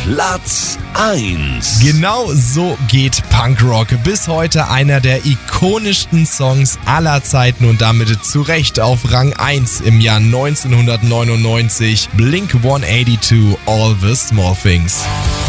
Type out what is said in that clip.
Platz 1. Genau so geht Punkrock. Bis heute einer der ikonischsten Songs aller Zeiten und damit zu Recht auf Rang 1 im Jahr 1999. Blink-182, All the Small Things.